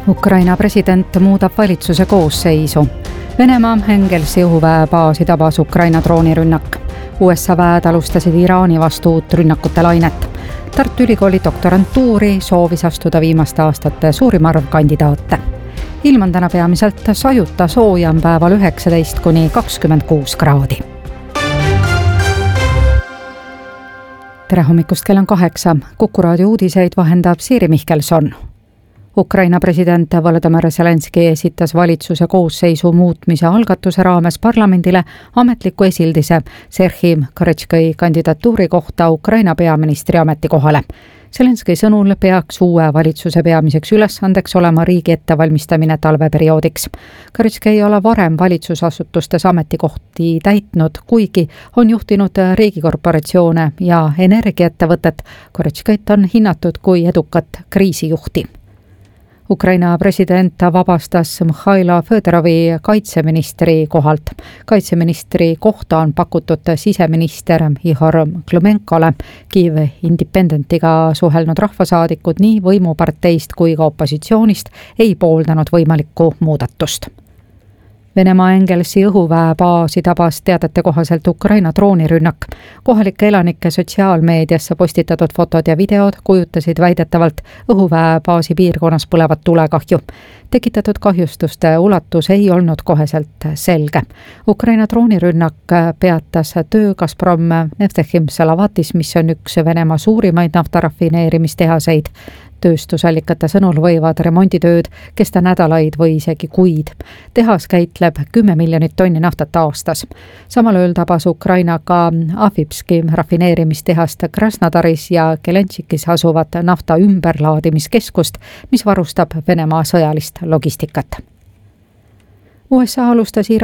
Ukraina president muudab valitsuse koosseisu. Venemaa Engelsi õhuväebaasi tabas Ukraina droonirünnak. USA väed alustasid Iraani vastu uut rünnakute lainet. Tartu Ülikooli doktorantuuri soovis astuda viimaste aastate suurim arv kandidaate. Ilm on täna peamiselt sajuta, sooja on päeval 19–26 kraadi. Tere hommikust, kell on 8. Kuku raadio uudiseid vahendab Siiri Mihkelson. Ukraina president Volodymyr Zelenski esitas valitsuse koosseisu muutmise algatuse raames parlamendile ametliku esildise Serhii Karetškai kandidatuuri kohta Ukraina peaministri ametikohale. Zelenski sõnul peaks uue valitsuse peamiseks ülesandeks olema riigi ettevalmistamine talveperioodiks. Karetškai ei ole varem valitsusasutustes ametikohti täitnud, kuigi on juhtinud riigikorporatsioone ja energiaettevõtet. Karetškait on hinnatud kui edukat kriisijuhti. Ukraina president vabastas Mihhailo Fõdorovi kaitseministri kohalt. Kaitseministri kohta on pakutud siseminister Ihor Klumenkole. Kyiv Independentiga suhelnud rahvasaadikud nii võimuparteist kui ka opositsioonist ei pooldanud võimalikku muudatust. Venemaa Engelsi õhuväebaasi tabas teadete kohaselt Ukraina droonirünnak. Kohalike elanike sotsiaalmeediasse postitatud fotod ja videod kujutasid väidetavalt õhuväebaasi piirkonnas põlevat tulekahju. Tekitatud kahjustuste ulatus ei olnud koheselt selge. Ukraina droonirünnak peatas töö Gazprom Neftechim Salavatis, mis on üks Venemaa suurimaid naftarafineerimistehaseid. Tööstusallikate sõnul võivad remonditööd kesta nädalaid või isegi kuid. Tehas käitleb 10 miljonit tonni naftat aastas. Samal ööl tabas Ukraina ka Afipski rafineerimistehast Krasnodaris ja Kelenčikis asuvat nafta ümberlaadimiskeskust, mis varustab Venemaa sõjalist logistikat. USA alustas